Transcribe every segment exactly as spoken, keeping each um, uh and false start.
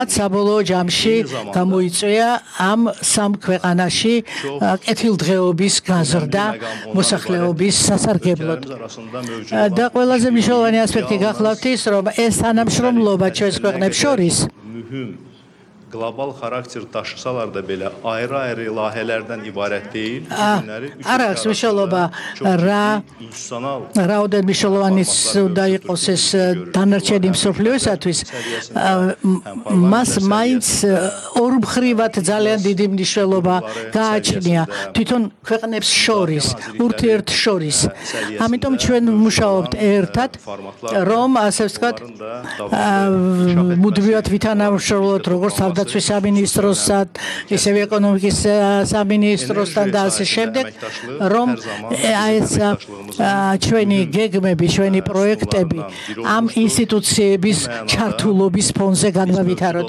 საბოლოო ჯამში გამოიწვია ამ სამ ქვეყანაში კეთილდღეობის გაზრდა მოსახლეობის სასარგებლოდ. და ყველაზე მნიშვნელოვანი ასპექტი გახლავთ ის, რომ ეს თანამშრომლობა ჩვენს ქვეყნებს შორის global xarakter daşısalar da belə ayrı-ayrı layihələrdən ibarət deyil. არ აქვს მნიშვნელობა რა რაოდენ მნიშვნელოვანიც უნდა იყოს ეს დანარჩენი მსოფლიოსათვის მას მაინც ორმხრივად ძალიან დიდი მნიშვნელობა გააჩნია თვითონ ქვეყნებს შორის ურთიერთშორის. ამიტომ ჩვენ ვმუშაობთ ერთად რომ ასე ვთქვათ მუდმივად ვითანამშრომლოთ როგორც თავდაცვის სამინისტროსთან, ისევ ეკონომიკის სამინისტროსთან და ასე შემდეგ, რომ ეს ჩვენი გეგმები, ჩვენი პროექტები ამ ინსტიტუციების ჩართულობის ფონზე განვავითაროთ.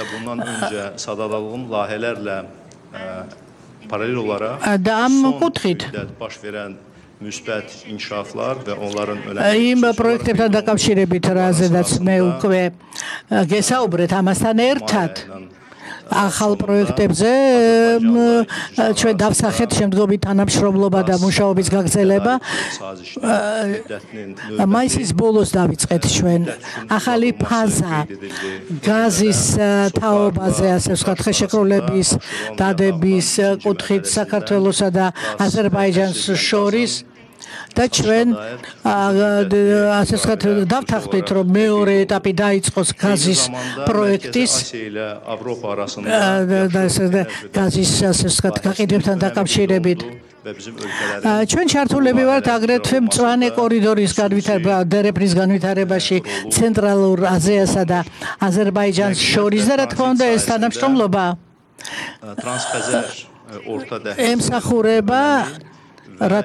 და ამ კუთხით müsbət inkişaflar və onların იმ პროექტებთან დაკავშირებით, რაზედაც მე უკვე გესაუბრეთ ამასთან ერთად ახალ პროექტებზე ჩვენ დავსახეთ შემდგომი თანამშრომლობა და მუშაობის გაგრძელება. მაისის ბოლოს დავიწყეთ ჩვენ ახალი ფაზა გაზის თაობაზე, ასე ვთქვათ, ხელშეკრულების დადების კუთხით საქართველოსა და აზერბაიჯანს შორის. და ჩვენ ასე ვთქვათ დავთანხმდით რომ მეორე ეტაპი დაიწყოს გაზის პროექტის გაზის ასე ვთქვათ გაყიდვებთან დაკავშირებით. ჩვენ ჩართულები ვართ აგრეთვე მწვანე კორიდორის განვითარება, დერეფნის განვითარებაში ცენტრალურ აზიასა და აზერბაიჯანს შორის და რა თქმა უნდა ეს თანამშრომლობა ემსახურება